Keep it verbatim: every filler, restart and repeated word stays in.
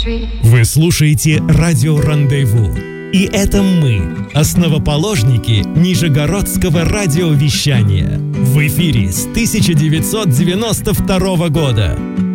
Вы слушаете радио «Рандеву». И это мы, основоположники Нижегородского радиовещания. В эфире с тысяча девятьсот девяносто второго года.